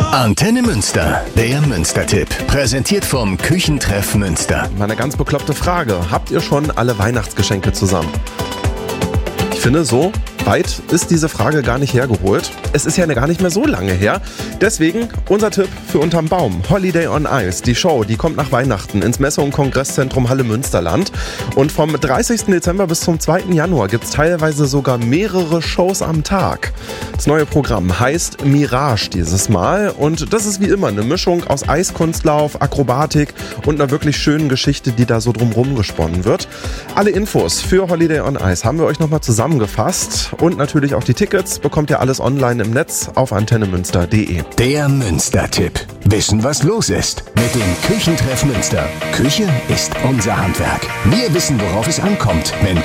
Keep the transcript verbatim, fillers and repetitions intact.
Antenne Münster, der Münster-Tipp. Präsentiert vom Küchentreff Münster. Mal eine ganz bekloppte Frage. Habt ihr schon alle Weihnachtsgeschenke zusammen? Ich finde, so weit ist diese Frage gar nicht hergeholt. Es ist ja gar nicht mehr so lange her. Deswegen unser Tipp für unterm Baum. Holiday on Ice, die Show, die kommt nach Weihnachten ins Messe- und Kongreszentrum Halle Münsterland. Und vom dreißigsten Dezember bis zum zweiten Januar gibt es teilweise sogar mehrere Shows am Tag. Das neue Programm heißt Mirage dieses Mal. Und das ist wie immer eine Mischung aus Eiskunstlauf, Akrobatik und einer wirklich schönen Geschichte, die da so drumherum gesponnen wird. Alle Infos für Holiday on Ice haben wir euch nochmal zusammengefasst. Und natürlich auch die Tickets bekommt ihr alles online im Netz auf antennemünster punkt de. Der Münster-Tipp. Wissen, was los ist mit dem Küchentreff Münster. Küche ist unser Handwerk. Wir wissen, worauf es ankommt, wenn